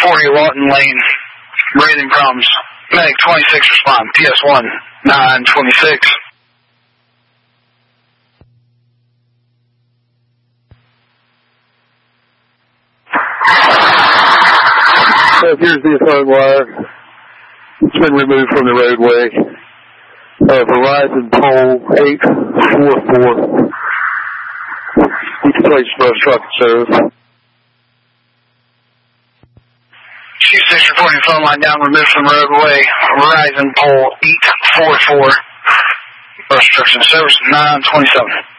40 Lawton Lane. Breathing problems. Medic 26 respond. PS1 926. So here's the phone wire. It's been removed from the roadway. Verizon pole 844. Each place bus truck service. Chief 6 reporting phone line down, removed from roadway. Verizon pole 844. Bus trucks in service 927.